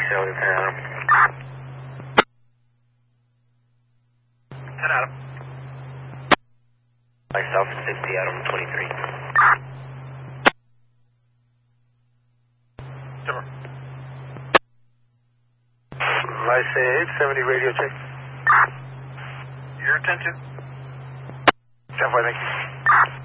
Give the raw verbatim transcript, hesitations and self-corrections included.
Charlie, ten Adam. ten Adam. Myself, sixty, Adam, twenty-three. Timber. Lice eight seventy, radio check. Your attention. ten four, thank you.